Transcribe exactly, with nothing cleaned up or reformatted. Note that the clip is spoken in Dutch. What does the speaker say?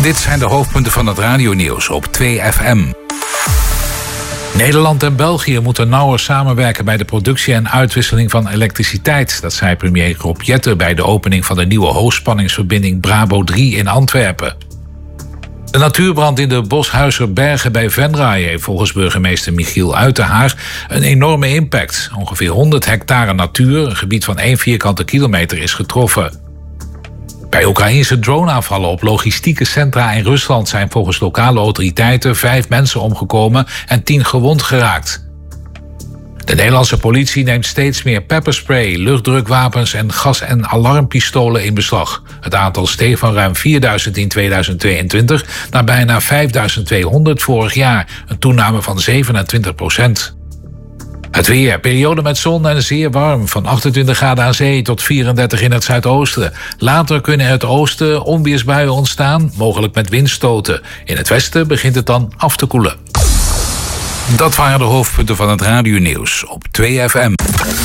Dit zijn de hoofdpunten van het radionieuws op twee F M. Nederland en België moeten nauwer samenwerken bij de productie en uitwisseling van elektriciteit. Dat zei premier Rob Jetten bij de opening van de nieuwe hoogspanningsverbinding Brabo drie in Antwerpen. De natuurbrand in de Boshuizerbergen bij Venray heeft volgens burgemeester Michiel Uitenhaag een enorme impact. Ongeveer honderd hectare natuur, een gebied van één vierkante kilometer, is getroffen. Bij Oekraïnse droneaanvallen op logistieke centra in Rusland zijn volgens lokale autoriteiten vijf mensen omgekomen en tien gewond geraakt. De Nederlandse politie neemt steeds meer pepperspray, luchtdrukwapens en gas- en alarmpistolen in beslag. Het aantal steeg van ruim vierduizend in tweeduizend tweeëntwintig naar bijna vijfduizend tweehonderd vorig jaar, een toename van zevenentwintig procent. Het weer, periode met zon en zeer warm, van achtentwintig graden aan zee tot vierendertig in het zuidoosten. Later kunnen in het oosten onweersbuien ontstaan, mogelijk met windstoten. In het westen begint het dan af te koelen. Dat waren de hoofdpunten van het radionieuws op twee F M.